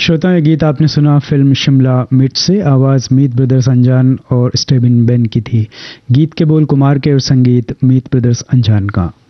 श्रोता, ये गीत आपने सुना फिल्म शिमला मिर्च से। आवाज़ मीत ब्रदर्स अंजान और स्टेबिन बेन की थी। गीत के बोल कुमार के और संगीत मीत ब्रदर्स अंजान का।